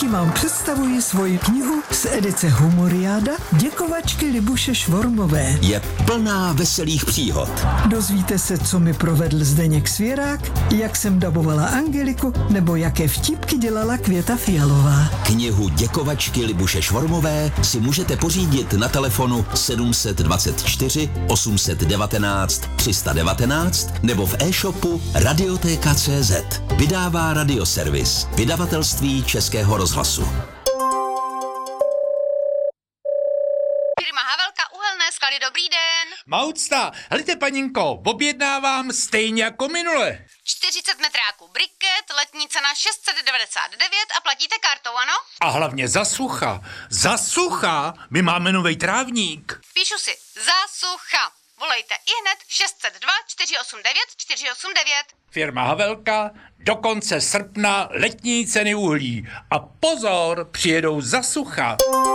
vám představuji svoji knihu z edice Humoriáda Děkovačky Libuše Švormové. Je plná veselých příhod. Dozvíte se, co mi provedl Zdeněk Svěrák, jak jsem dabovala Angeliku, nebo jaké vtipky dělala Květa Fialová. Knihu Děkovačky Libuše Švormové si můžete pořídit na telefonu 724 819 319 nebo v e-shopu Radioteka.cz. Vydává Radioservis, vydavatelství Českého rozhlasu. Firma Havelka Uhelné sklady, dobrý den. Maucta, helejte paninko, objednávám stejně jako minule. 40 metráků briket, letní cena 699 a platíte kartou, ano? A hlavně za sucha, my máme novej trávník. Píšu si, za sucha. Volejte ihned 602 489 489. Firma Havelka, do konce srpna letní ceny uhlí. A pozor, přijedou za sucha.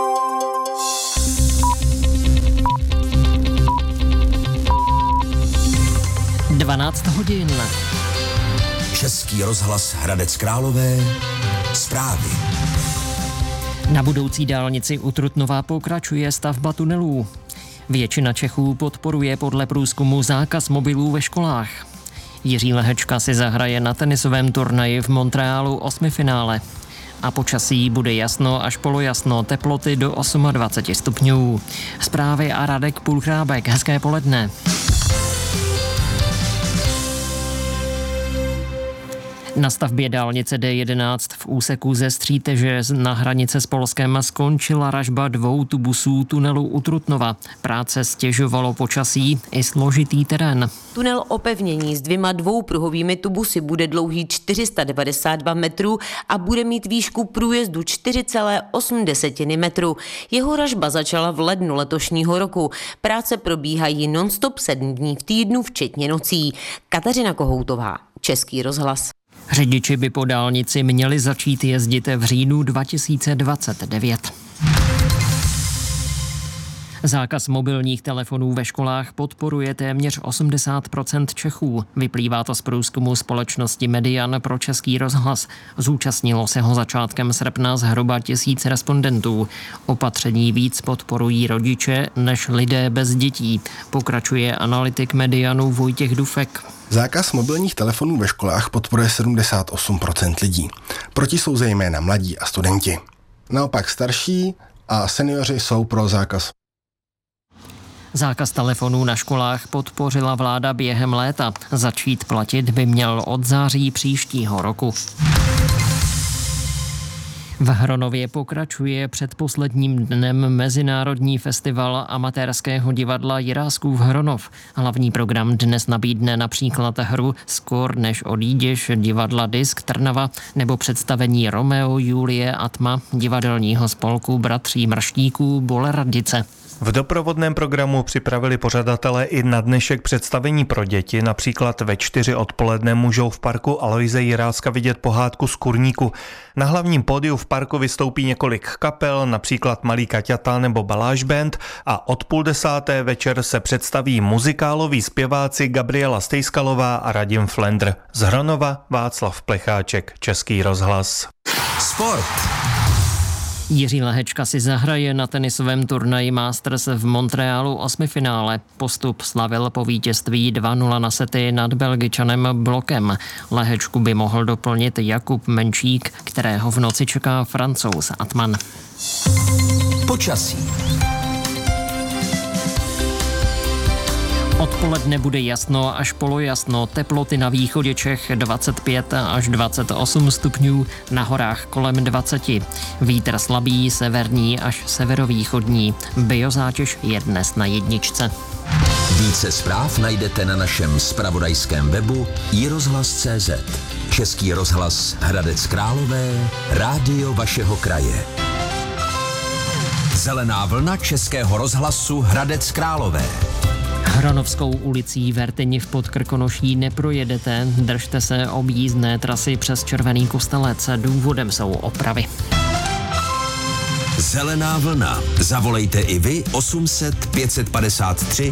(12:00) Český rozhlas Hradec Králové. Zprávy. Na budoucí dálnici u Trutnova pokračuje stavba tunelů. Většina Čechů podporuje podle průzkumu zákaz mobilů ve školách. Jiří Lehečka si zahraje na tenisovém turnaji v Montrealu 8finále. A počasí bude jasno až polojasno, teploty do 28 stupňů. Zprávy a Radek Půlchrábek. Hezké poledne. Na stavbě dálnice D11 v úseku ze Stříteže na hranice s Polskem skončila ražba 2 tubusů tunelu u Trutnova. Práce stěžovalo počasí i složitý terén. Tunel opevnění s 2 dvoupruhovými tubusy bude dlouhý 492 metrů a bude mít výšku průjezdu 4,8 metru. Jeho ražba začala v lednu letošního roku. Práce probíhají non-stop 7 dní v týdnu, včetně nocí. Kateřina Kohoutová, Český rozhlas. Řidiči by po dálnici měli začít jezdit v říjnu 2029. Zákaz mobilních telefonů ve školách podporuje téměř 80% Čechů. Vyplývá to z průzkumu společnosti Median pro Český rozhlas. Zúčastnilo se ho začátkem srpna zhruba 1000 respondentů. Opatření víc podporují rodiče než lidé bez dětí, pokračuje analytik Medianu Vojtěch Dufek. Zákaz mobilních telefonů ve školách podporuje 78% lidí. Proti jsou zejména mladí a studenti. Naopak starší a seniori jsou pro zákaz. Zákaz telefonů na školách podpořila vláda během léta. Začít platit by měl od září příštího roku. V Hronově pokračuje předposledním dnem Mezinárodní festival amatérského divadla Jiráskův Hronov. Hlavní program dnes nabídne například hru Skôr než odídeš divadla Disk Trnava nebo představení Romeo, Julie a tma divadelního spolku Bratří Mrštíků Boleradice. V doprovodném programu připravili pořadatelé i na dnešek představení pro děti. Například ve 4 odpoledne můžou v parku Aloise Jiráska vidět pohádku z Kurníku. Na hlavním pódiu v parku vystoupí několik kapel, například Malí Kaťata nebo Baláž Band, a od 9:30 večer se představí muzikáloví zpěváci Gabriela Stejskalová a Radim Flendr. Z Hronova Václav Plecháček, Český rozhlas. Sport. Jiří Lehečka si zahraje na tenisovém turnaji Masters v Montrealu 8finále. Postup slavil po vítězství 2-0 na sety nad Belgičanem Blokem. Lehečku by mohl doplnit Jakub Menčík, kterého v noci čeká Francouz Atman. Počasí. Odpoledne bude jasno až polojasno, teploty na východě Čech 25 až 28 stupňů, na horách kolem 20. Vítr slabý, severní až severovýchodní. Biozátěž je dnes na 1. Více zpráv najdete na našem zpravodajském webu iRozhlas.cz. Český rozhlas Hradec Králové, rádio vašeho kraje. Zelená vlna Českého rozhlasu Hradec Králové. Hronovskou ulicí Vertyni v Podkrkonoší neprojedete, držte se objízdné trasy přes Červený Kostelec, důvodem jsou opravy. Zelená vlna. Zavolejte i vy 800 553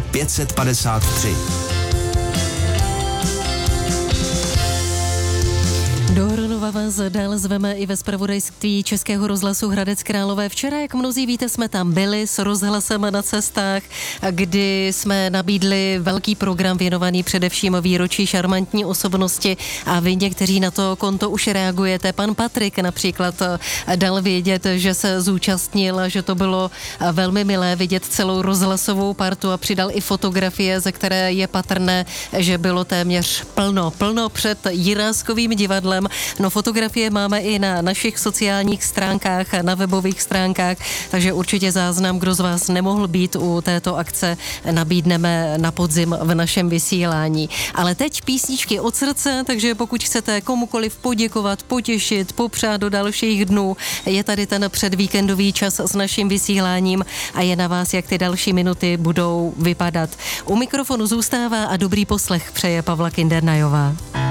553. Do Hronova Kindernajová vás dál zveme i ve zpravodajství Českého rozhlasu Hradec Králové. Včera, jak mnozí víte, jsme tam byli s rozhlasem na cestách, kdy jsme nabídli velký program věnovaný především výročí šarmantní osobnosti a vy někteří na to konto už reagujete. Pan Patrik například dal vědět, že se zúčastnil, že to bylo velmi milé vidět celou rozhlasovou partu a přidal i fotografie, ze které je patrné, že bylo téměř plno před Jiráskovým divadlem. No, fotografie máme i na našich sociálních stránkách, na webových stránkách, takže určitě záznam, kdo z vás nemohl být u této akce, nabídneme na podzim v našem vysílání. Ale teď písničky od srdce, takže pokud chcete komukoliv poděkovat, potěšit, popřát do dalších dnů, je tady ten předvíkendový čas s naším vysíláním a je na vás, jak ty další minuty budou vypadat. U mikrofonu zůstává a dobrý poslech přeje Pavla Kindernajová.